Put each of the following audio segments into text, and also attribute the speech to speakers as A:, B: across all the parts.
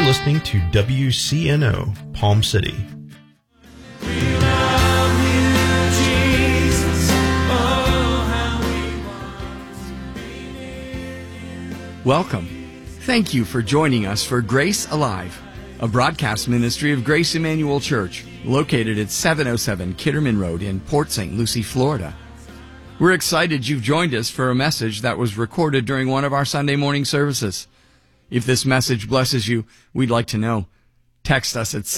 A: You're listening to WCNO, Palm City.
B: Welcome. Thank you for joining us for Grace Alive, a broadcast ministry of Grace Emmanuel Church, located at 707 Kitterman Road in Port St. Lucie, Florida. We're excited you've joined us for a message that was recorded during one of our Sunday morning services. If this message blesses you, we'd like to know. Text us at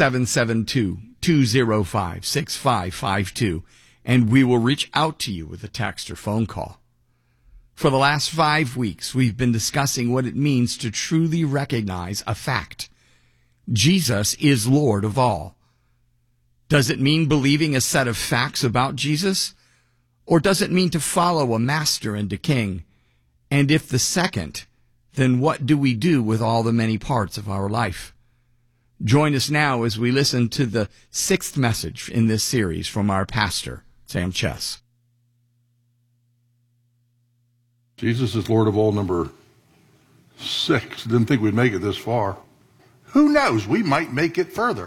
B: 772-205-6552, and we will reach out to you with a text or phone call. For the last 5 weeks, we've been discussing what it means to truly recognize a fact. Jesus is Lord of all. Does it mean believing a set of facts about Jesus? Or does it mean to follow a master and a king? And if the second, then what do we do with all the many parts of our life? Join us now as we listen to the 6th message in this series from our pastor, Sam Chess.
C: Jesus is Lord of all, number 6. Didn't think we'd make it this far. Who knows? We might make it further.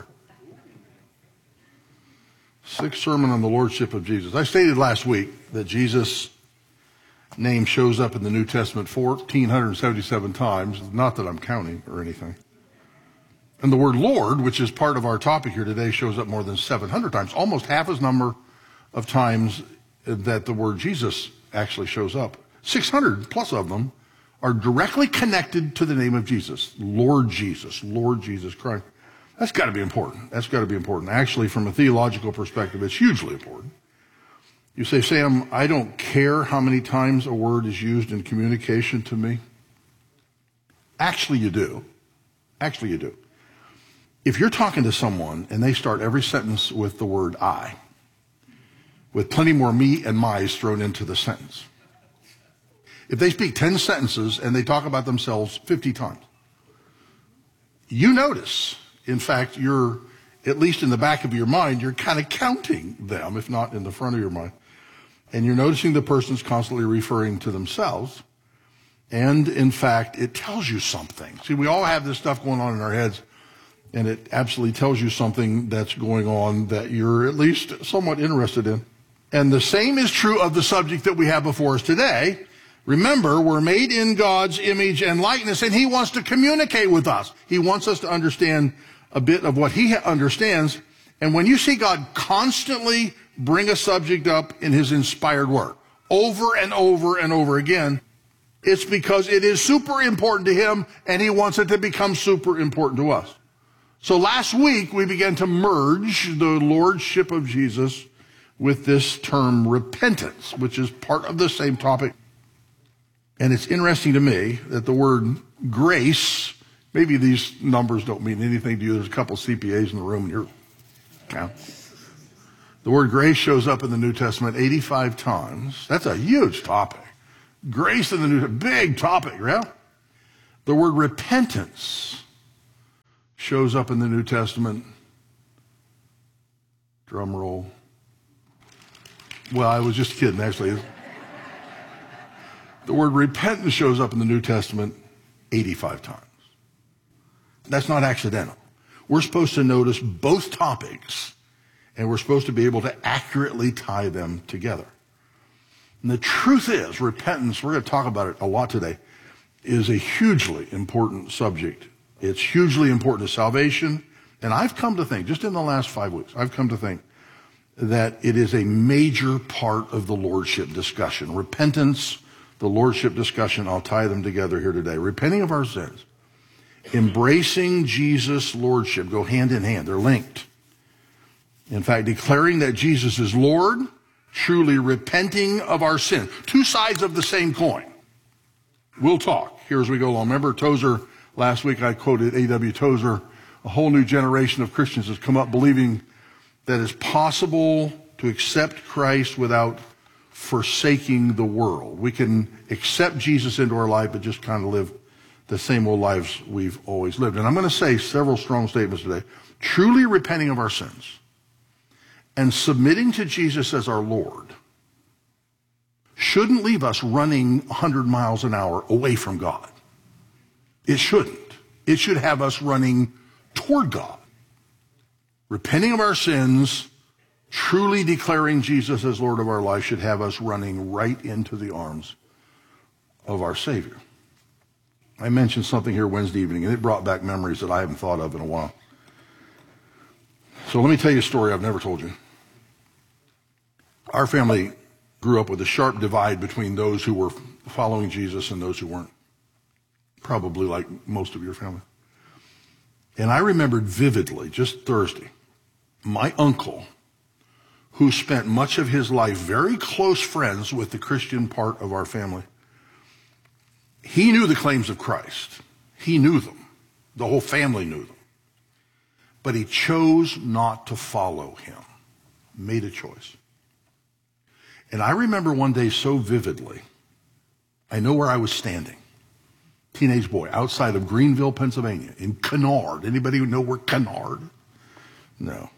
C: 6th sermon on the Lordship of Jesus. I stated last week that Jesus' name shows up in the New Testament 1,477 times. Not that I'm counting or anything. And the word Lord, which is part of our topic here today, shows up more than 700 times. Almost half as number of times that the word Jesus actually shows up. 600 plus of them are directly connected to the name of Jesus. Lord Jesus Christ. That's got to be important. That's got to be important. Actually, from a theological perspective, it's hugely important. You say, Sam, I don't care how many times a word is used in communication to me. Actually, you do. Actually, you do. If you're talking to someone and they start every sentence with the word I, with plenty more me and my's thrown into the sentence. If they speak 10 sentences and they talk about themselves 50 times, you notice, in fact, you're, at least in the back of your mind, you're kind of counting them, if not in the front of your mind. And you're noticing the person's constantly referring to themselves. And, in fact, it tells you something. See, we all have this stuff going on in our heads, and it absolutely tells you something that's going on that you're at least somewhat interested in. And the same is true of the subject that we have before us today. Remember, we're made in God's image and likeness, and He wants to communicate with us. He wants us to understand a bit of what He understands. And when you see God constantly bring a subject up in His inspired work, over and over and over again, it's because it is super important to Him, and He wants it to become super important to us. So last week, we began to merge the Lordship of Jesus with this term repentance, which is part of the same topic. And it's interesting to me that the word grace, maybe these numbers don't mean anything to you. There's a couple CPAs in the room and you're count. The word grace shows up in the New Testament 85 times. That's a huge topic. Grace in the New Testament, big topic, yeah? The word repentance shows up in the New Testament. Drum roll. Well, I was just kidding, actually. The word repentance shows up in the New Testament 85 times. That's not accidental. We're supposed to notice both topics, and we're supposed to be able to accurately tie them together. And the truth is, repentance, we're going to talk about it a lot today, is a hugely important subject. It's hugely important to salvation. And I've come to think, just in the last 5 weeks, I've come to think that it is a major part of the Lordship discussion. Repentance, the Lordship discussion, I'll tie them together here today. Repenting of our sins, embracing Jesus' Lordship, go hand in hand. They're linked. In fact, declaring that Jesus is Lord, truly repenting of our sin. Two sides of the same coin. We'll talk here as we go along. Remember Tozer, last week I quoted A.W. Tozer, a whole new generation of Christians has come up believing that it's possible to accept Christ without forsaking the world. We can accept Jesus into our life, but just kind of live the same old lives we've always lived. And I'm going to say several strong statements today. Truly repenting of our sins and submitting to Jesus as our Lord shouldn't leave us running 100 miles an hour away from God. It shouldn't. It should have us running toward God. Repenting of our sins, truly declaring Jesus as Lord of our life should have us running right into the arms of our Savior. I mentioned something here Wednesday evening, and it brought back memories that I haven't thought of in a while. So let me tell you a story I've never told you. Our family grew up with a sharp divide between those who were following Jesus and those who weren't. Probably like most of your family. And I remembered vividly, just Thursday, my uncle, who spent much of his life very close friends with the Christian part of our family. He knew the claims of Christ. He knew them. The whole family knew them. But he chose not to follow him. Made a choice. And I remember one day so vividly, I know where I was standing. Teenage boy outside of Greenville, Pennsylvania, in Kennard. Anybody know where Kennard? No.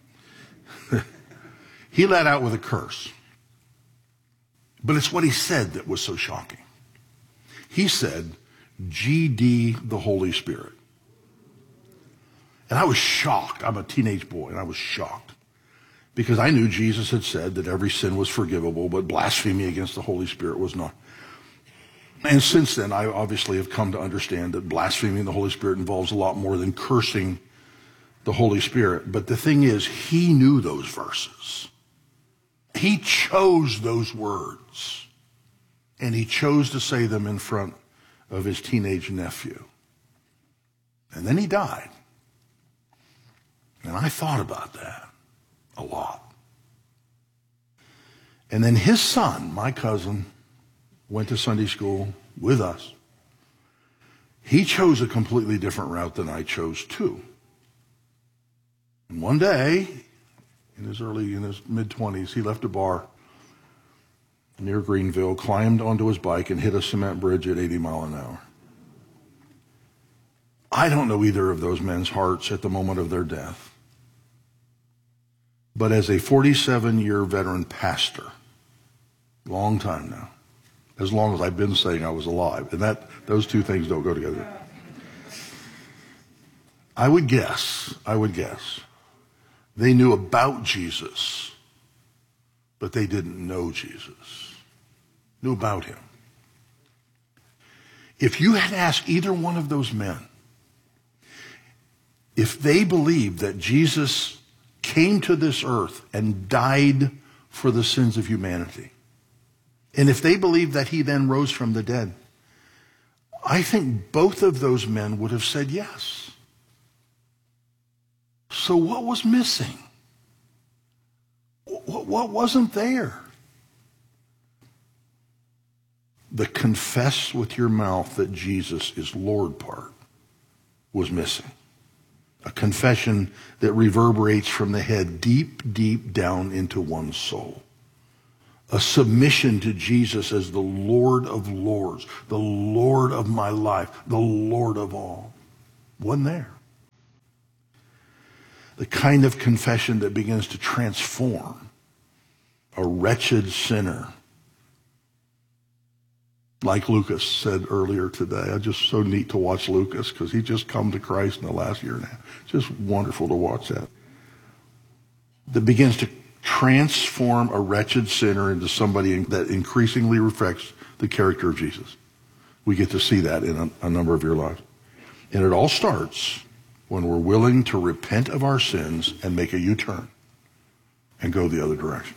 C: He let out with a curse. But it's what he said that was so shocking. He said, GD the Holy Spirit. And I was shocked. I'm a teenage boy, and I was shocked. Because I knew Jesus had said that every sin was forgivable, but blasphemy against the Holy Spirit was not. And since then, I obviously have come to understand that blaspheming the Holy Spirit involves a lot more than cursing the Holy Spirit. But the thing is, he knew those verses. He chose those words. And he chose to say them in front of his teenage nephew. And then he died. And I thought about that a lot. And then his son, my cousin, went to Sunday school with us. He chose a completely different route than I chose too. And one day, in his mid-20s, he left a bar near Greenville, climbed onto his bike, and hit a cement bridge at 80 miles an hour. I don't know either of those men's hearts at the moment of their death. But as a 47-year veteran pastor, long time now, as long as I've been saying I was alive, and those two things don't go together. I would guess, they knew about Jesus, but they didn't know Jesus. Knew about him. If you had asked either one of those men if they believed that Jesus came to this earth and died for the sins of humanity, and if they believed that he then rose from the dead, I think both of those men would have said yes. So what was missing? What wasn't there? The confess with your mouth that Jesus is Lord part was missing. A confession that reverberates from the head deep, deep down into one's soul. A submission to Jesus as the Lord of Lords, the Lord of my life, the Lord of all. Wasn't there. The kind of confession that begins to transform a wretched sinner. Like Lucas said earlier today, it's just so neat to watch Lucas because he just come to Christ in the last year and a half. Just wonderful to watch that. That begins to transform a wretched sinner into somebody that increasingly reflects the character of Jesus. We get to see that in a number of your lives. And it all starts when we're willing to repent of our sins and make a U-turn and go the other direction.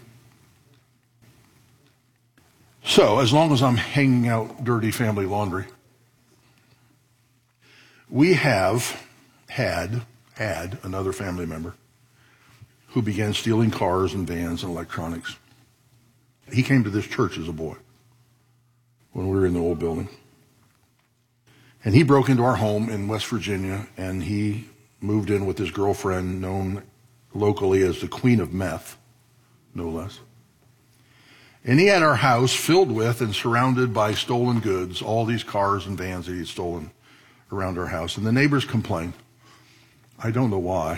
C: So, as long as I'm hanging out dirty family laundry, we have had another family member who began stealing cars and vans and electronics. He came to this church as a boy when we were in the old building. And he broke into our home in West Virginia, and he moved in with his girlfriend, known locally as the Queen of Meth, no less. And he had our house filled with and surrounded by stolen goods, all these cars and vans that he had stolen around our house. And the neighbors complained. I don't know why.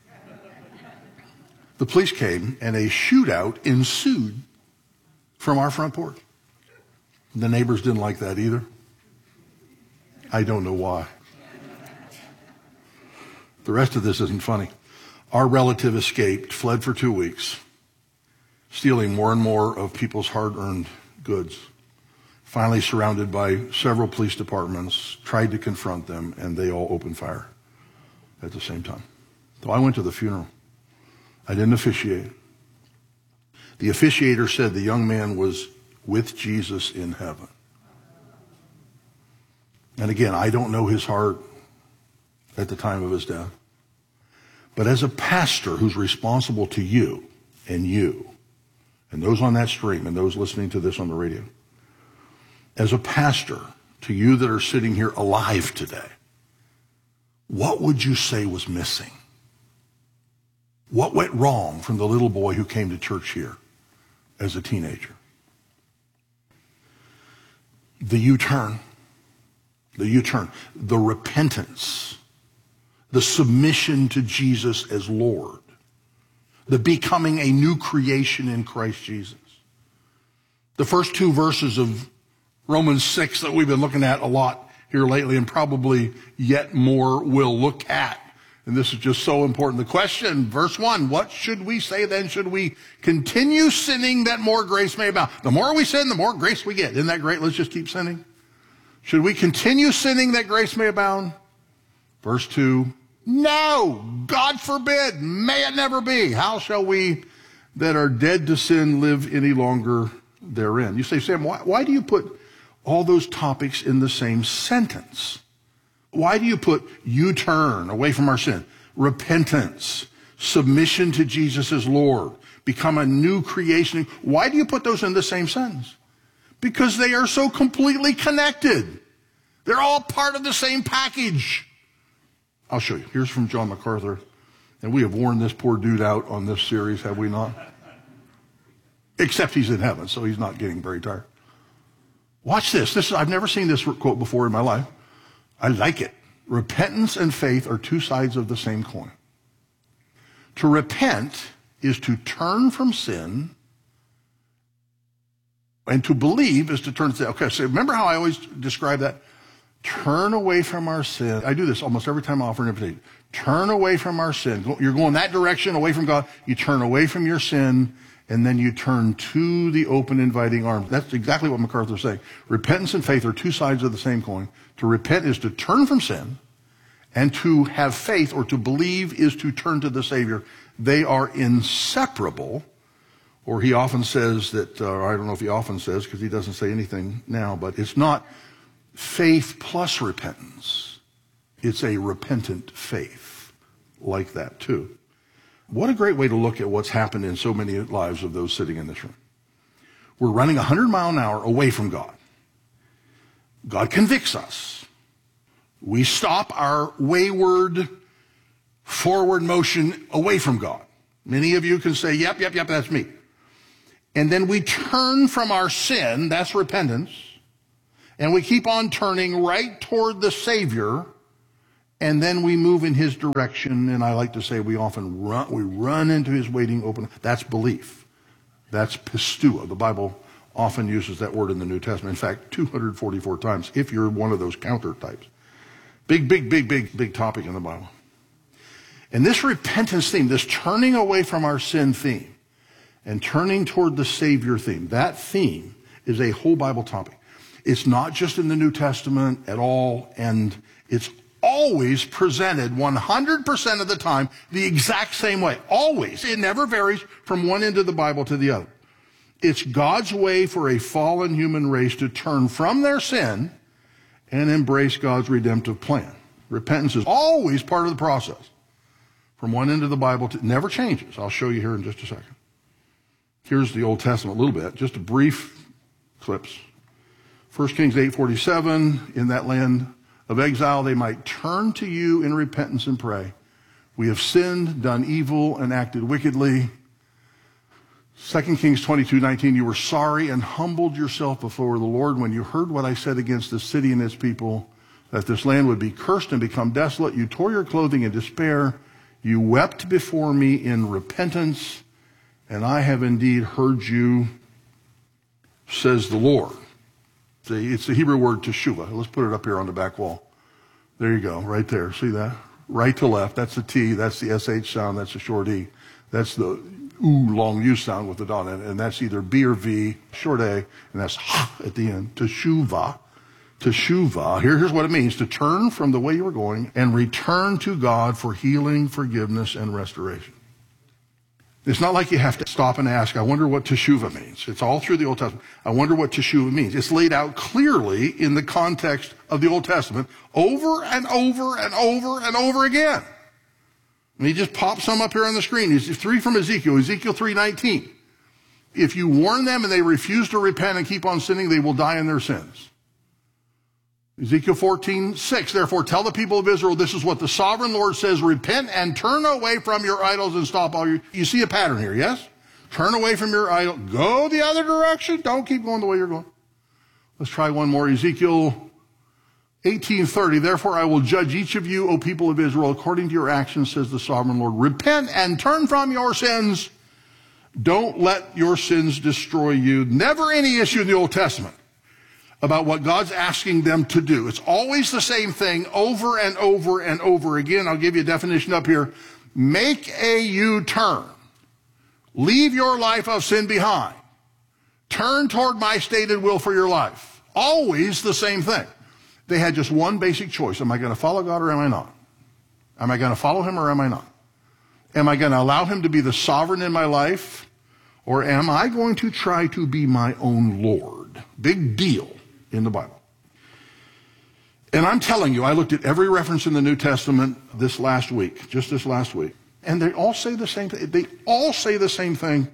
C: The police came, and a shootout ensued from our front porch. The neighbors didn't like that either. I don't know why. The rest of this isn't funny. Our relative escaped, fled for 2 weeks, stealing more and more of people's hard-earned goods. Finally surrounded by several police departments, tried to confront them, and they all opened fire at the same time. So I went to the funeral. I didn't officiate. The officiator said the young man was with Jesus in heaven. And again, I don't know his heart at the time of his death. But as a pastor who's responsible to you, and those on that stream, and those listening to this on the radio, as a pastor to you that are sitting here alive today, what would you say was missing? What went wrong from the little boy who came to church here as a teenager? The U-turn, the repentance, the submission to Jesus as Lord, the becoming a new creation in Christ Jesus. The first 2 verses of Romans 6 that we've been looking at a lot here lately, and probably yet more we'll look at. And this is just so important. The question, verse 1, what should we say then? Should we continue sinning that more grace may abound? The more we sin, the more grace we get. Isn't that great? Let's just keep sinning. Should we continue sinning that grace may abound? Verse 2, no, God forbid, may it never be. How shall we that are dead to sin live any longer therein? You say, Sam, why do you put all those topics in the same sentence? Why do you put U-turn, away from our sin, repentance, submission to Jesus as Lord, become a new creation? Why do you put those in the same sentence? Because they are so completely connected. They're all part of the same package. I'll show you. Here's from John MacArthur. And we have worn this poor dude out on this series, have we not? Except he's in heaven, so he's not getting very tired. Watch this. I've never seen this quote before in my life. I like it. Repentance and faith are 2 sides of the same coin. To repent is to turn from sin, and to believe is to turn to sin. Okay, so remember how I always describe that? Turn away from our sin. I do this almost every time I offer an invitation. Turn away from our sin. You're going that direction, away from God. You turn away from your sin, and then you turn to the open, inviting arms. That's exactly what MacArthur's saying. Repentance and faith are 2 sides of the same coin. To repent is to turn from sin, and to have faith or to believe is to turn to the Savior. They are inseparable. Or he often says that, I don't know if he often says, because he doesn't say anything now, but it's not faith plus repentance. It's a repentant faith like that too. What a great way to look at what's happened in so many lives of those sitting in this room. We're running 100 miles an hour away from God. God convicts us. We stop our wayward forward motion away from God. Many of you can say, yep, that's me. And then we turn from our sin, that's repentance, and we keep on turning right toward the Savior, and then we move in his direction, and I like to say we often run into his waiting open. That's belief. That's pistuo. The Bible often uses that word in the New Testament. In fact, 244 times, if you're one of those counter types. Big topic in the Bible. And this repentance theme, this turning away from our sin theme, and turning toward the Savior theme, that theme is a whole Bible topic. It's not just in the New Testament at all, and it's always presented 100% of the time the exact same way. Always. It never varies from one end of the Bible to the other. It's God's way for a fallen human race to turn from their sin and embrace God's redemptive plan. Repentance is always part of the process. From one end of the Bible, it never changes. I'll show you here in just a second. Here's the Old Testament a little bit, just a brief clips. 1 Kings 8:47, in that land of exile, they might turn to you in repentance and pray. We have sinned, done evil, and acted wickedly. 2 Kings 22:19, you were sorry and humbled yourself before the Lord when you heard what I said against the city and its people, that this land would be cursed and become desolate. You tore your clothing in despair. You wept before me in repentance, and I have indeed heard you, says the Lord. It's the Hebrew word teshuvah. Let's put it up here on the back wall. There you go, right there. See that? right to left. That's the T, that's the SH sound, that's the short E. That's the ooh, long U sound with the dot in it. And that's either B or V, short A, and that's ha at the end. Teshuvah. Teshuvah. Here's what it means. To turn from the way you were going and return to God for healing, forgiveness, and restoration. It's not like you have to stop and ask, I wonder what teshuvah means. It's all through the Old Testament. I wonder what teshuvah means. It's laid out clearly in the context of the Old Testament over and over and over and over again. And he just pops some up here on the screen. It's 3 from Ezekiel, Ezekiel 3:19. If you warn them and they refuse to repent and keep on sinning, they will die in their sins. Ezekiel 14:6, therefore tell the people of Israel, this is what the sovereign Lord says, repent and turn away from your idols and stop all your... You see a pattern here, yes? Turn away from your idol, go the other direction, don't keep going the way you're going. Let's try one more, Ezekiel 18:30, therefore I will judge each of you, O people of Israel, according to your actions, says the sovereign Lord. Repent and turn from your sins. Don't let your sins destroy you. Never any issue in the Old Testament about what God's asking them to do. It's always the same thing over and over and over again. I'll give you a definition up here. Make a U-turn. Leave your life of sin behind. Turn toward my stated will for your life. Always the same thing. They had just one basic choice. Am I going to follow God or am I not? Am I going to follow him or am I not? Am I going to allow him to be the sovereign in my life? Or am I going to try to be my own Lord? Big deal in the Bible. And I'm telling you, I looked at every reference in the New Testament just this last week, and they all say the same thing. They all say the same thing.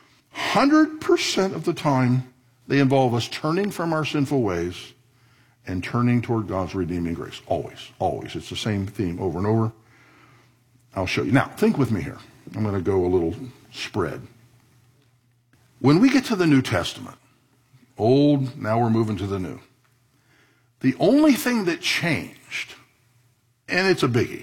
C: 100% of the time, they involve us turning from our sinful ways and turning toward God's redeeming grace. Always, always. It's the same theme over and over. I'll show you. Now, think with me here. I'm going to go a little spread. When we get to the New Testament, Old, now we're moving to the New. The only thing that changed, and it's a biggie,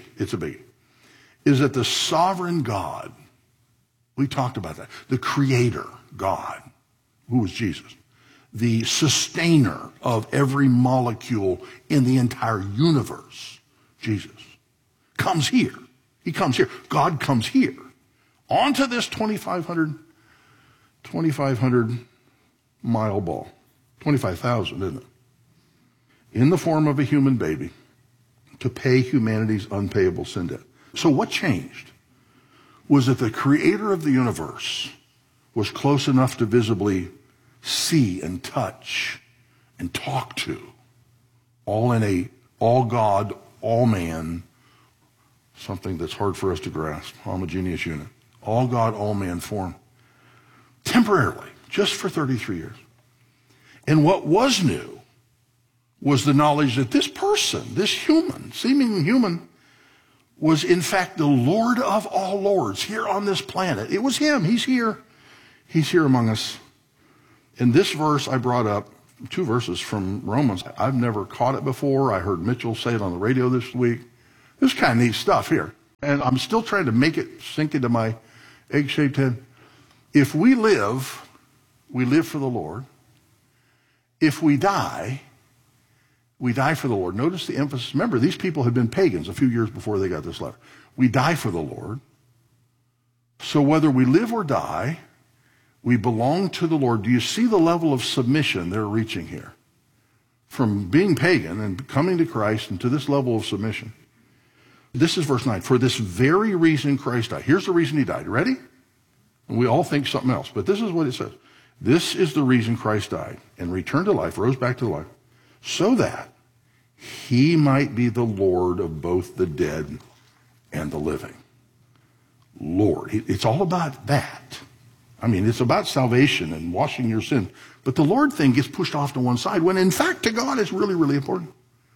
C: is that the sovereign God, we talked about that, the creator God, who was Jesus, the sustainer of every molecule in the entire universe, Jesus, comes here. He comes here. God comes here onto this 2,500 mile ball. 25,000, isn't it? In the form of a human baby to pay humanity's unpayable sin debt. So what changed was that the creator of the universe was close enough to visibly see and touch and talk to, all in a all God, all man, something that's hard for us to grasp, homogeneous unit, all God, all man form, temporarily, just for 33 years. And what was new was the knowledge that this person, this human, seeming human, was in fact the Lord of all lords here on this planet. It was him. He's here. He's here among us. In this verse I brought up, 2 verses from Romans. I've never caught it before. I heard Mitchell say it on the radio this week. This is kind of neat stuff here. And I'm still trying to make it sink into my egg-shaped head. If we live for the Lord. If we die for the Lord. Notice the emphasis. Remember, these people had been pagans a few years before they got this letter. We die for the Lord. So whether we live or die, we belong to the Lord. Do you see the level of submission they're reaching here? From being pagan and coming to Christ and to this level of submission. This is verse 9. For this very reason Christ died. Here's the reason he died. Ready? And we all think something else, but this is what it says. This is the reason Christ died and returned to life, rose back to life, so that he might be the Lord of both the dead and the living. Lord. It's all about that. I mean, it's about salvation and washing your sin. But the Lord thing gets pushed off to one side when, in fact, to God it's really, really important.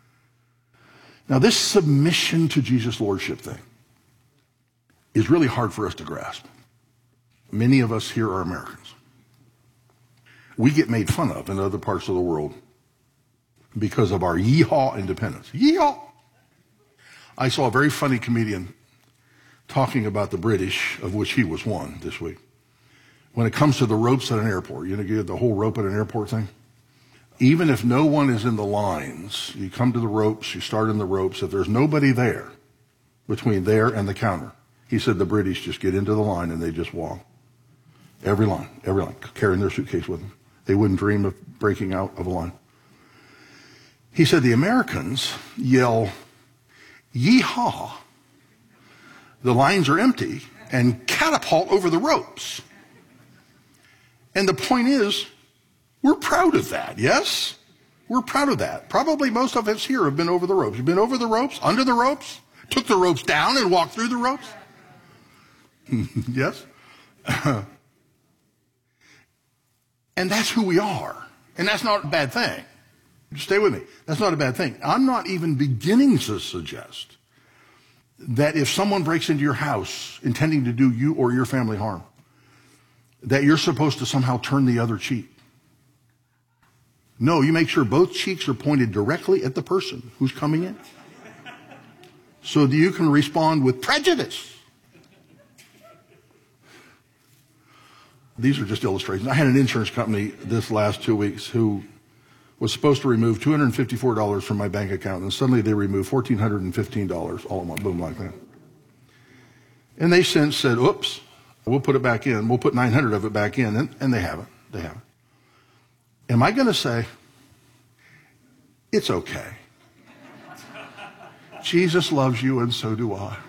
C: Now, this submission to Jesus' lordship thing is really hard for us to grasp. Many of us here are Americans. We get made fun of in other parts of the world because of our yeehaw independence. Yeehaw! I saw a very funny comedian talking about the British, of which he was one this week. When it comes to the ropes at an airport, you get the whole rope at an airport thing. Even if no one is in the lines, you come to the ropes, you start in the ropes. If there's nobody there, between there and the counter. He said the British just get into the line and they just walk. Every line, carrying their suitcase with them. They wouldn't dream of breaking out of a line. He said the Americans yell, "Yee-haw." The lines are empty and catapult over the ropes. And the point is, we're proud of that, yes? We're proud of that. Probably most of us here have been over the ropes. You've been over the ropes, under the ropes, took the ropes down and walked through the ropes? Yes? And that's who we are. And that's not a bad thing. Stay with me. That's not a bad thing. I'm not even beginning to suggest that if someone breaks into your house intending to do you or your family harm, that you're supposed to somehow turn the other cheek. No, you make sure both cheeks are pointed directly at the person who's coming in so that you can respond with prejudice. These are just illustrations. I had an insurance company this last 2 weeks who was supposed to remove $254 from my bank account, and suddenly they removed $1,415 all in one, boom, like that. And they since said, oops, we'll put it back in. We'll put 900 of it back in, and they haven't. They haven't. Am I going to say, it's okay? Jesus loves you, and so do I.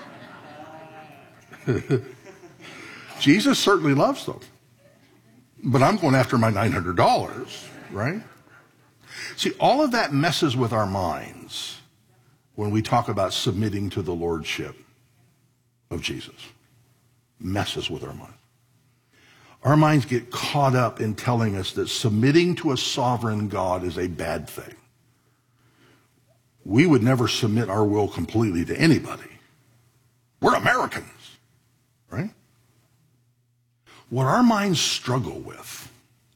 C: Jesus certainly loves them. But I'm going after my $900, right? See, all of that messes with our minds when we talk about submitting to the lordship of Jesus. Messes with our minds. Our minds get caught up in telling us that submitting to a sovereign God is a bad thing. We would never submit our will completely to anybody. We're Americans, right? What our minds struggle with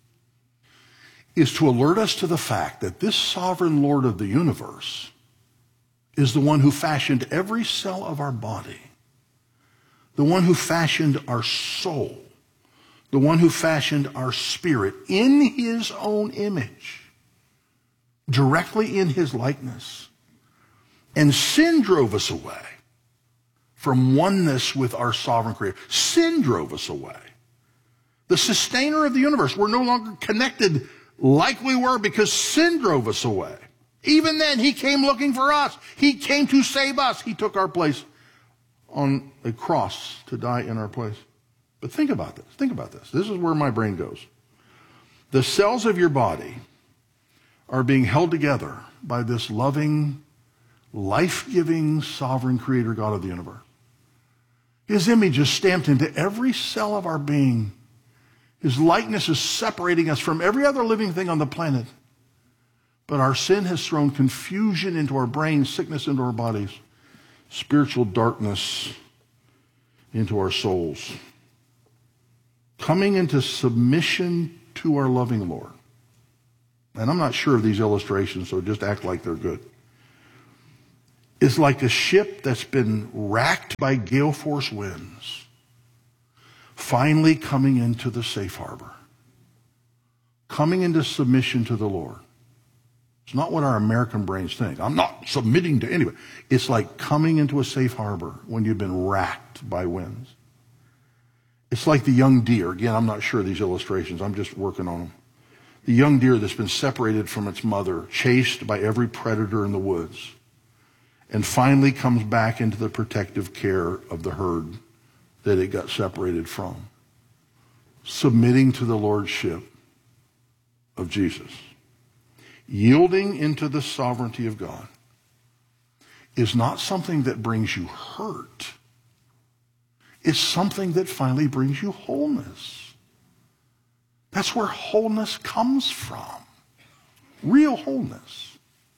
C: is to alert us to the fact that this sovereign Lord of the universe is the one who fashioned every cell of our body, the one who fashioned our soul, the one who fashioned our spirit in his own image, directly in his likeness. And sin drove us away from oneness with our sovereign creator. Sin drove us away. The sustainer of the universe, we're no longer connected like we were because sin drove us away. Even then, he came looking for us. He came to save us. He took our place on a cross to die in our place. But think about this. Think about this. This is where my brain goes. The cells of your body are being held together by this loving, life-giving, sovereign creator God of the universe. His image is stamped into every cell of our being. His likeness is separating us from every other living thing on the planet. But our sin has thrown confusion into our brains, sickness into our bodies, spiritual darkness into our souls. Coming into submission to our loving Lord. And I'm not sure of these illustrations, so just act like they're good. Is like a ship that's been racked by gale force winds, finally coming into the safe harbor, coming into submission to the Lord. It's not what our American brains think. I'm not submitting to anybody. It's like coming into a safe harbor when you've been racked by winds. It's like the young deer. Again, I'm not sure of these illustrations. I'm just working on them. The young deer that's been separated from its mother, chased by every predator in the woods, and finally comes back into the protective care of the herd that it got separated from. Submitting to the lordship of Jesus. Yielding into the sovereignty of God is not something that brings you hurt. It's something that finally brings you wholeness. That's where wholeness comes from. Real wholeness.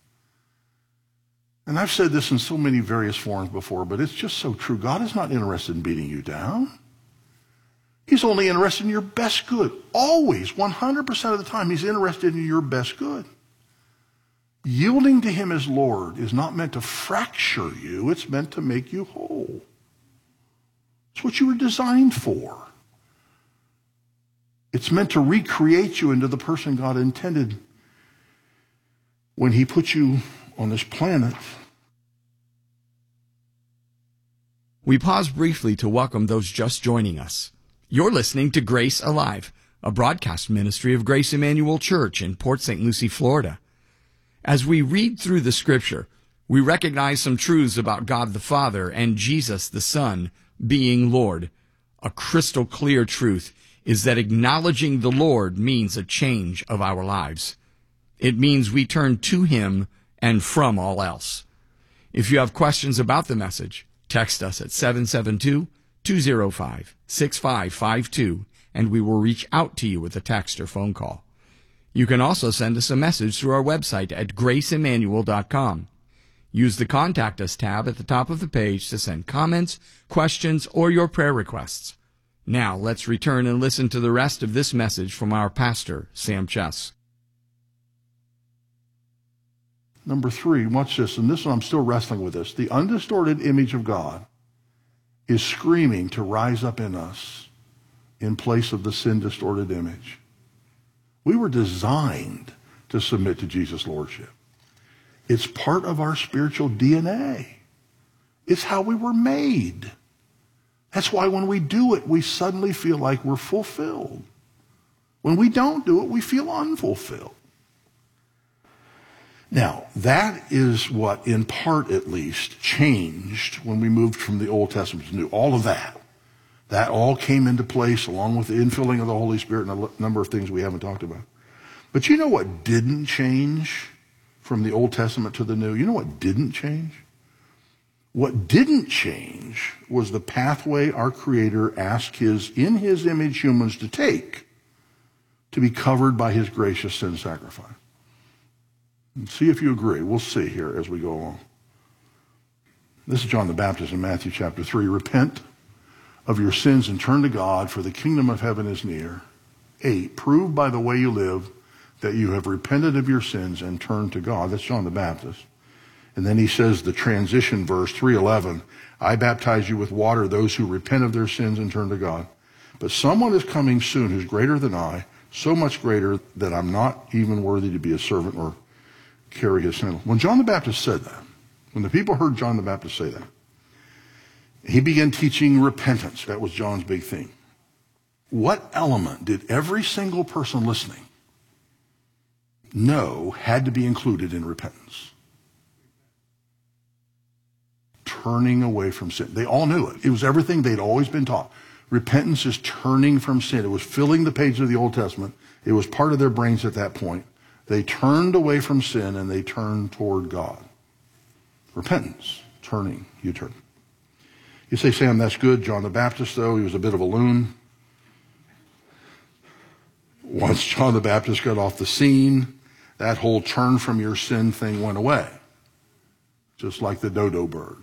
C: And I've said this in so many various forms before, but it's just so true. God is not interested in beating you down. He's only interested in your best good. Always, 100% of the time, he's interested in your best good. Yielding to him as Lord is not meant to fracture you. It's meant to make you whole. It's what you were designed for. It's meant to recreate you into the person God intended when he put you on this planet
B: We pause briefly to welcome those just joining us. You're listening to Grace Alive, a broadcast ministry of Grace Emmanuel Church in Port St. Lucie, Florida. As we read through the Scripture, we recognize some truths about God the Father and Jesus the Son being Lord. A crystal clear truth is that acknowledging the Lord means a change of our lives. It means we turn to Him and from all else. If you have questions about the message, text us at 772-205-6552, and we will reach out to you with a text or phone call. You can also send us a message through our website at graceemmanuel.com. Use the Contact Us tab at the top of the page to send comments, questions, or your prayer requests. Now, let's return and listen to the rest of this message from our pastor, Sam Chess.
C: Number 3, watch this, and this one I'm still wrestling with this. The undistorted image of God is screaming to rise up in us in place of the sin-distorted image. We were designed to submit to Jesus' lordship. It's part of our spiritual DNA. It's how we were made. That's why when we do it, we suddenly feel like we're fulfilled. When we don't do it, we feel unfulfilled. Now, that is what, in part at least, changed when we moved from the Old Testament to the New. All of that. That all came into place along with the infilling of the Holy Spirit and a number of things we haven't talked about. But you know what didn't change from the Old Testament to the New? You know what didn't change? What didn't change was the pathway our Creator asked in His image humans to take to be covered by His gracious sin sacrifice. And see if you agree. We'll see here as we go along. This is John the Baptist in Matthew chapter 3. Repent of your sins and turn to God, for the kingdom of heaven is near. 8. Prove by the way you live that you have repented of your sins and turned to God. That's John the Baptist. And then he says the transition verse, 3:11, I baptize you with water, those who repent of their sins and turn to God. But someone is coming soon who's greater than I, so much greater that I'm not even worthy to be a servant or carry his sandal. When John the Baptist said that, when the people heard John the Baptist say that, he began teaching repentance. That was John's big theme. What element did every single person listening know had to be included in repentance? Turning away from sin. They all knew it. It was everything they'd always been taught. Repentance is turning from sin. It was filling the pages of the Old Testament. It was part of their brains at that point. They turned away from sin and they turned toward God. Repentance, turning, you turn. You say, Sam, that's good. John the Baptist, though, he was a bit of a loon. Once John the Baptist got off the scene, that whole turn from your sin thing went away. Just like the dodo bird.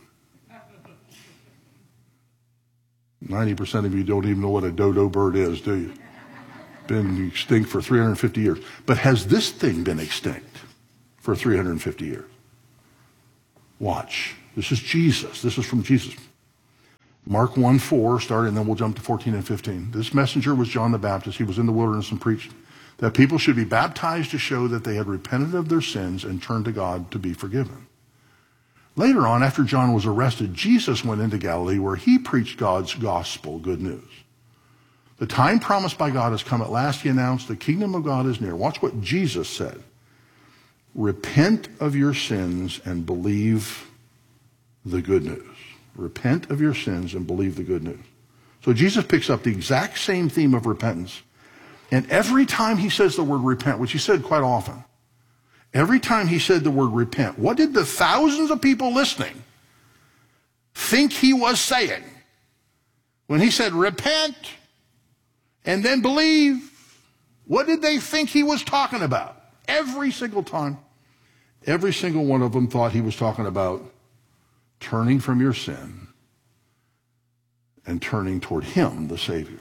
C: 90% of you don't even know what a dodo bird is, do you? Been extinct for 350 years. But has this thing been extinct for 350 years? Watch. This is Jesus. This is from Jesus. Mark 1:4 started, and then we'll jump to 14 and 15. This messenger was John the Baptist. He was in the wilderness and preached that people should be baptized to show that they had repented of their sins and turned to God to be forgiven. Later on, after John was arrested, Jesus went into Galilee where he preached God's gospel, good news. The time promised by God has come at last, he announced. The kingdom of God is near. Watch what Jesus said. Repent of your sins and believe the good news. Repent of your sins and believe the good news. So Jesus picks up the exact same theme of repentance. And every time he says the word repent, which he said quite often, every time he said the word repent, what did the thousands of people listening think he was saying? When he said repent and then believe, what did they think he was talking about? Every single time, every single one of them thought he was talking about turning from your sin and turning toward him, the Savior.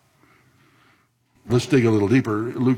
C: Let's dig a little deeper. Luke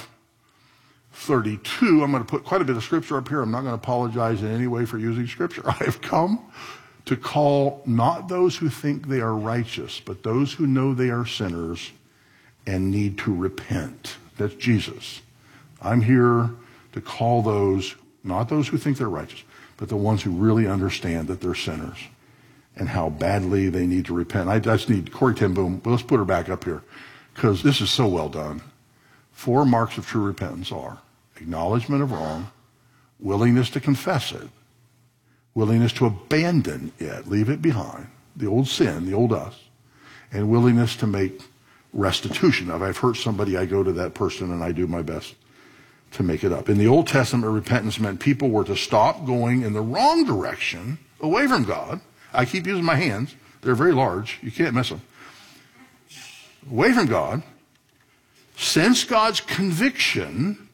C: 5:32. I'm going to put quite a bit of scripture up here. I'm not going to apologize in any way for using scripture. I have come to call not those who think they are righteous, but those who know they are sinners and need to repent. That's Jesus. I'm here to call those, not those who think they're righteous, but the ones who really understand that they're sinners and how badly they need to repent. I just need Corey ten Boom. Let's put her back up here because this is so well done. 4 marks of true repentance are acknowledgement of wrong, willingness to confess it, willingness to abandon it, leave it behind, the old sin, the old us, and willingness to make restitution. If I've hurt somebody, I go to that person and I do my best to make it up. In the Old Testament, repentance meant people were to stop going in the wrong direction, away from God. I keep using my hands. They're very large. You can't miss them. Away from God. Sense God's conviction.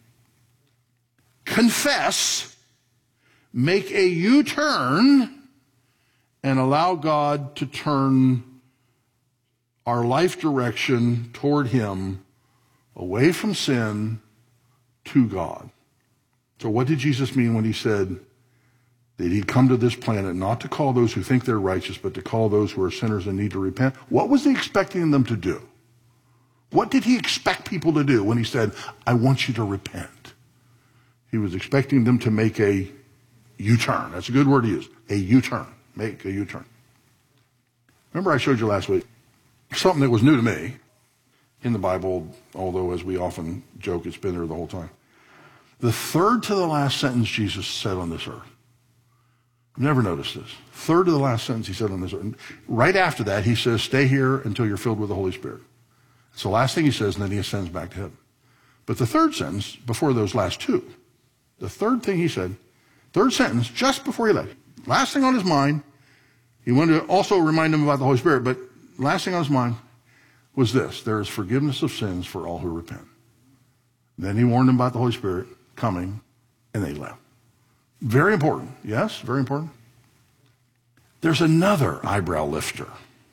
C: Confess. Make a U-turn. And allow God to turn our life direction toward Him, away from sin to God. So what did Jesus mean when He said that He'd come to this planet not to call those who think they're righteous, but to call those who are sinners and need to repent? What was He expecting them to do? What did He expect people to do when He said, I want you to repent? He was expecting them to make a U-turn. That's a good word to use. A U-turn. Make a U-turn. Remember I showed you last week something that was new to me in the Bible, although as we often joke, it's been there the whole time. The third to the last sentence Jesus said on this earth. I've never noticed this. Third to the last sentence He said on this earth. Right after that, He says, stay here until you're filled with the Holy Spirit. It's the last thing He says, and then He ascends back to heaven. But the third sentence, before those last two, the third thing He said, third sentence, just before He left, last thing on His mind, He wanted to also remind them about the Holy Spirit, but last thing on His mind was this: there is forgiveness of sins for all who repent. Then He warned them about the Holy Spirit coming, and they left. Very important. Yes, very important. There's another eyebrow lifter.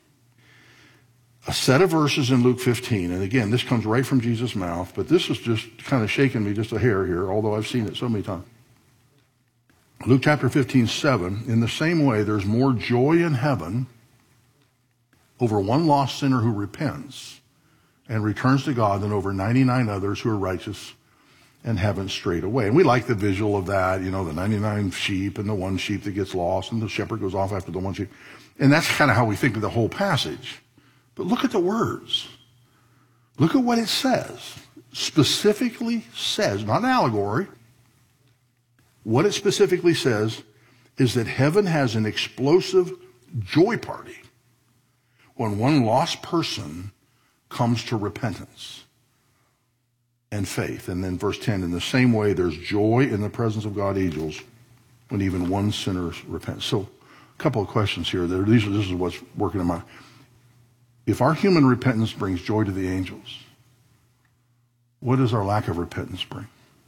C: A set of verses in Luke 15, and again, this comes right from Jesus' mouth, but this is just kind of shaking me just a hair here, although I've seen it so many times. Luke chapter 15:7, in the same way, there's more joy in heaven over one lost sinner who repents and returns to God than over 99 others who are righteous and haven't strayed away. And we like the visual of that, the 99 sheep and the one sheep that gets lost, and the shepherd goes off after the one sheep. And that's kind of how we think of the whole passage. But look at the words. Look at what it says. Specifically says, not an allegory. What it specifically says is that heaven has an explosive joy party when one lost person comes to repentance and faith. And then verse 10, in the same way, there's joy in the presence of God angels when even one sinner repents. So a couple of questions here. This is what's working in my mind. If our human repentance brings joy to the angels, what does our lack of repentance bring?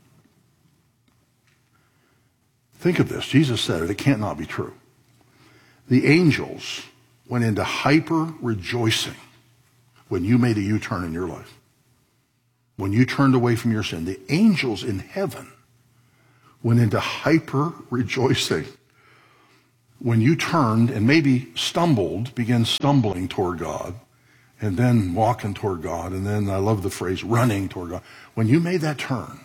C: Think of this. Jesus said it. It can't not be true. The angels went into hyper rejoicing when you made a U-turn in your life. When you turned away from your sin. The angels in heaven went into hyper rejoicing when you turned and maybe stumbled, began stumbling toward God, and then walking toward God, and then I love the phrase running toward God. When you made that turn,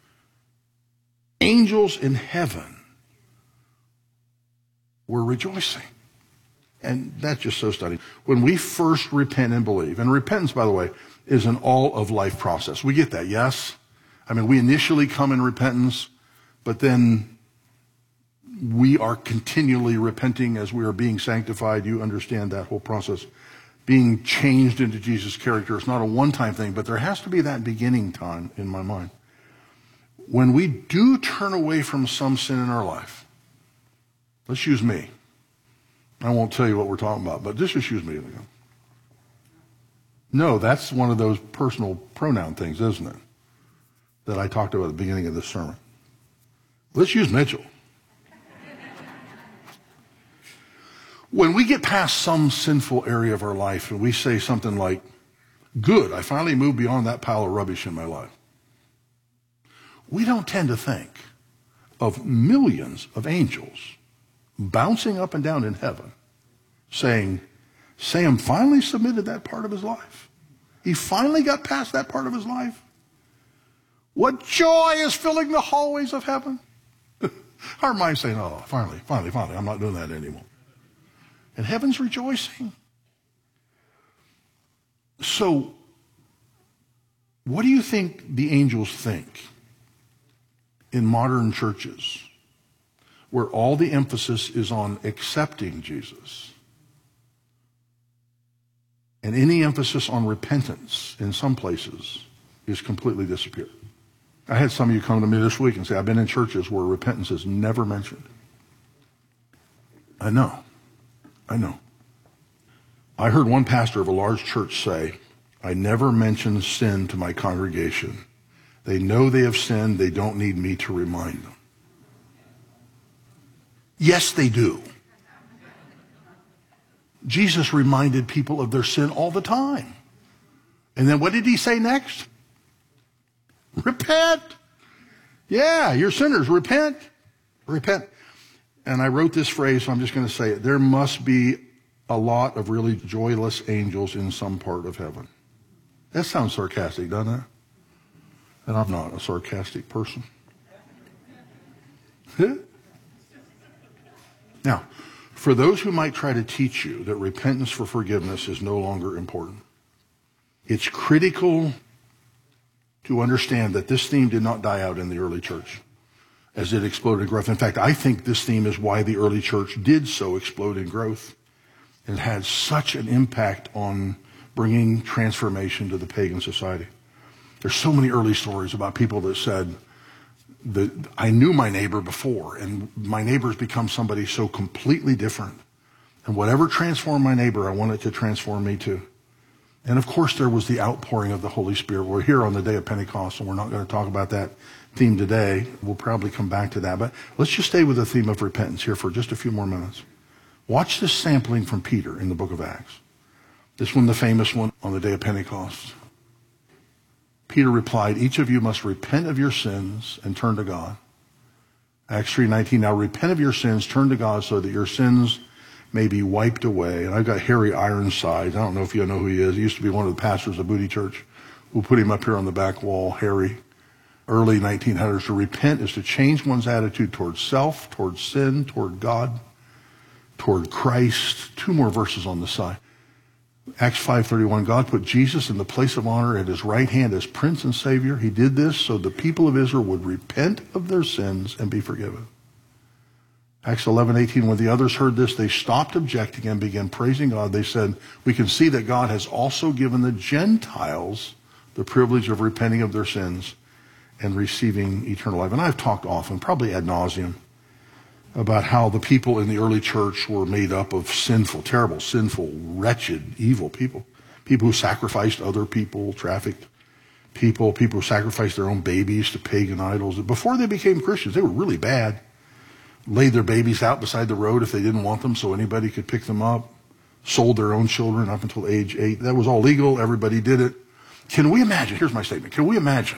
C: angels in heaven were rejoicing. And that's just so stunning. When we first repent and believe, and repentance, by the way, is an all-of-life process. We get that, yes? I mean, we initially come in repentance, but then we are continually repenting as we are being sanctified. You understand that whole process. Being changed into Jesus' character. It's not a one-time thing, but there has to be that beginning time in my mind. When we do turn away from some sin in our life, let's use me. I won't tell you what we're talking about, but just use me. No, that's one of those personal pronoun things, isn't it? That I talked about at the beginning of this sermon. Let's use Mitchell. When we get past some sinful area of our life and we say something like, good, I finally moved beyond that pile of rubbish in my life, we don't tend to think of millions of angels bouncing up and down in heaven saying, Sam finally submitted that part of his life. He finally got past that part of his life. What joy is filling the hallways of heaven? Our mind's saying, oh, finally, I'm not doing that anymore. And heaven's rejoicing. So, what do you think the angels think in modern churches where all the emphasis is on accepting Jesus and any emphasis on repentance in some places is completely disappeared? I had some of you come to me this week and say, I've been in churches where repentance is never mentioned. I know. I heard one pastor of a large church say, I never mention sin to my congregation. They know they have sinned. They don't need me to remind them. Yes, they do. Jesus reminded people of their sin all the time. And then what did he say next? Repent. Yeah, you're sinners. Repent. Repent. And I wrote this phrase, so I'm just going to say it. There must be a lot of really joyless angels in some part of heaven. That sounds sarcastic, doesn't it? And I'm not a sarcastic person. Now, for those who might try to teach you that repentance for forgiveness is no longer important, it's critical to understand that this theme did not die out in the early church as it exploded in growth. In fact, I think this theme is why the early church did so explode in growth. It had such an impact on bringing transformation to the pagan society. There's so many early stories about people that said that I knew my neighbor before, and my neighbor's become somebody so completely different. And whatever transformed my neighbor, I want it to transform me too. And of course, there was the outpouring of the Holy Spirit. We're here on the day of Pentecost, and we're not going to talk about that theme today. We'll probably come back to that. But let's just stay with the theme of repentance here for just a few more minutes. Watch this sampling from Peter in the book of Acts. This one, the famous one on the day of Pentecost. Peter replied, each of you must repent of your sins and turn to God. Acts 3:19, now repent of your sins, turn to God so that your sins may be wiped away. And I've got Harry Ironsides. I don't know if you know who he is. He used to be one of the pastors of Booty Church. We'll put him up here on the back wall, Harry. Early 1900s. To repent is to change one's attitude towards self, towards sin, toward God, toward Christ. Two more verses on the side. Acts 5:31, God put Jesus in the place of honor at his right hand as Prince and Savior. He did this so the people of Israel would repent of their sins and be forgiven. Acts 11:18, when the others heard this, they stopped objecting and began praising God. They said, we can see that God has also given the Gentiles the privilege of repenting of their sins and receiving eternal life. And I've talked often, probably ad nauseum, about how the people in the early church were made up of sinful, terrible, sinful, wretched, evil people. People who sacrificed other people, trafficked people who sacrificed their own babies to pagan idols. Before they became Christians, they were really bad. Laid their babies out beside the road if they didn't want them so anybody could pick them up. Sold their own children up until age 8. That was all legal. Everybody did it. Can we imagine? Here's my statement. Can we imagine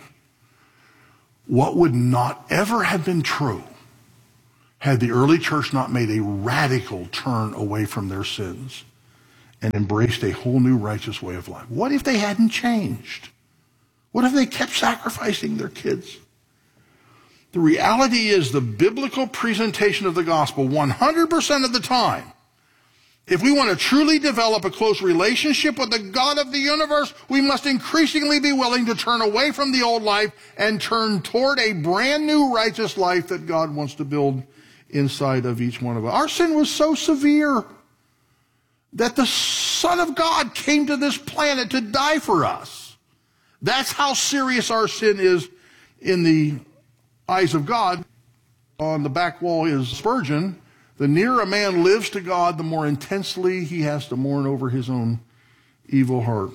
C: what would not ever have been true had the early church not made a radical turn away from their sins and embraced a whole new righteous way of life? What if they hadn't changed? What if they kept sacrificing their kids? The reality is the biblical presentation of the gospel 100% of the time, if we want to truly develop a close relationship with the God of the universe, we must increasingly be willing to turn away from the old life and turn toward a brand new righteous life that God wants to build inside of each one of us. Our sin was so severe that the Son of God came to this planet to die for us. That's how serious our sin is in the eyes of God. On the back wall is Spurgeon. The nearer a man lives to God, the more intensely he has to mourn over his own evil heart.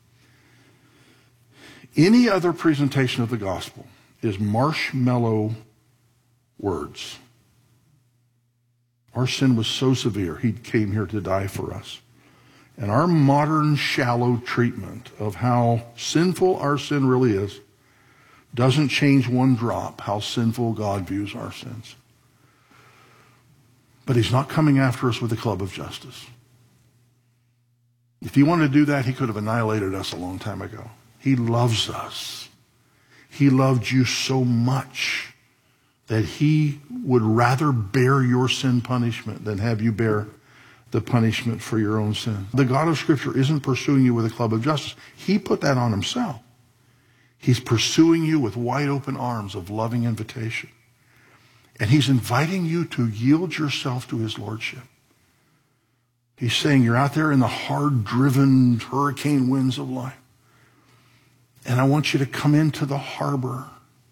C: Any other presentation of the gospel is marshmallow words. Our sin was so severe, he came here to die for us. And our modern shallow treatment of how sinful our sin really is doesn't change one drop how sinful God views our sins. But he's not coming after us with a club of justice. If he wanted to do that, he could have annihilated us a long time ago. He loves us. He loved you so much that he would rather bear your sin punishment than have you bear the punishment for your own sin. The God of Scripture isn't pursuing you with a club of justice. He put that on himself. He's pursuing you with wide open arms of loving invitation. And he's inviting you to yield yourself to his lordship. He's saying you're out there in the hard-driven hurricane winds of life. And I want you to come into the harbor,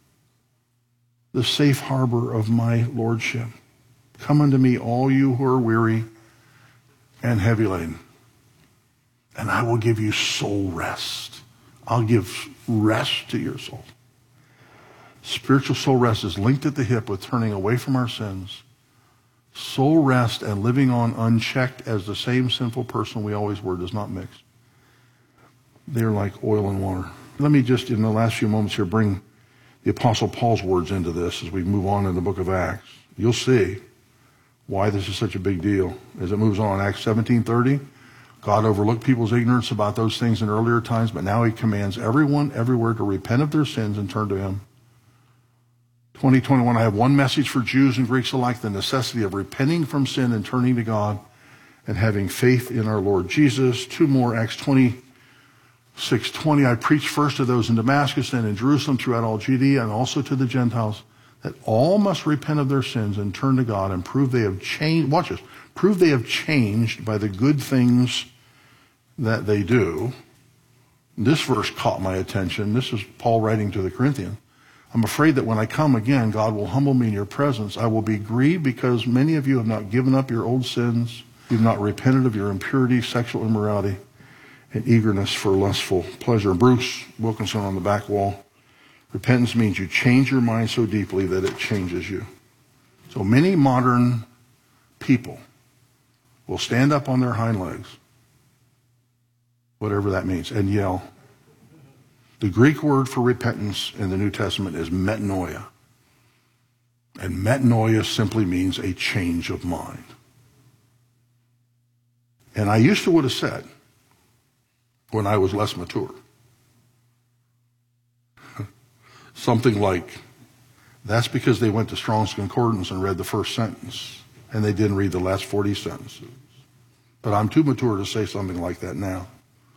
C: the safe harbor of my lordship. Come unto me, all you who are weary and heavy laden, and I will give you soul rest. I'll give rest to your soul. Spiritual soul rest is linked at the hip with turning away from our sins. Soul rest and living on unchecked as the same sinful person we always were does not mix. They're like oil and water. Let me just, in the last few moments here, bring the Apostle Paul's words into this as we move on in the book of Acts. You'll see why this is such a big deal as it moves on. Acts 17:30, God overlooked people's ignorance about those things in earlier times, but now he commands everyone everywhere to repent of their sins and turn to him. 2021, I have one message for Jews and Greeks alike, the necessity of repenting from sin and turning to God and having faith in our Lord Jesus. Two more, Acts 26:20, I preached first to those in Damascus and in Jerusalem throughout all Judea and also to the Gentiles, that all must repent of their sins and turn to God and prove they have changed. Watch this. Prove they have changed by the good things that they do. This verse caught my attention. This is Paul writing to the Corinthians. I'm afraid that when I come again, God will humble me in your presence. I will be grieved because many of you have not given up your old sins. You've not repented of your impurity, sexual immorality, and eagerness for lustful pleasure. Bruce Wilkinson on the back wall. Repentance means you change your mind so deeply that it changes you. So many modern people will stand up on their hind legs, whatever that means, and yell. The Greek word for repentance in the New Testament is metanoia. And metanoia simply means a change of mind. And I used to would have said, when I was less mature, something like, that's because they went to Strong's Concordance and read the first sentence, and they didn't read the last 40 sentences. But I'm too mature to say something like that now.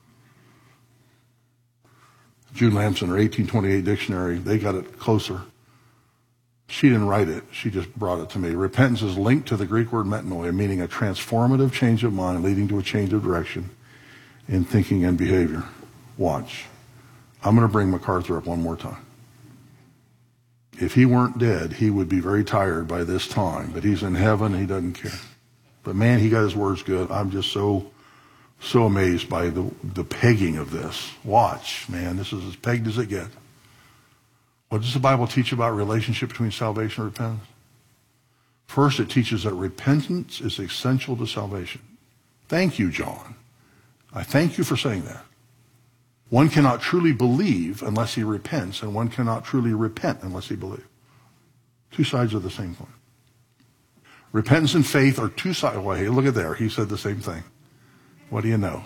C: June Lamson, her 1828 dictionary, they got it closer. She didn't write it. She just brought it to me. Repentance is linked to the Greek word metanoia, meaning a transformative change of mind leading to a change of direction in thinking and behavior. Watch. I'm going to bring MacArthur up one more time. If he weren't dead, he would be very tired by this time, but he's in heaven, he doesn't care. But man, he got his words good. I'm just so amazed by the pegging of this. Watch, man, this is as pegged as it gets. What does the Bible teach about relationship between salvation and repentance? First, it teaches that repentance is essential to salvation. Thank you, John. I thank you for saying that. One cannot truly believe unless he repents, and one cannot truly repent unless he believes. Two sides of the same coin. Repentance and faith are two sides. Well, hey, look at there. He said the same thing. What do you know?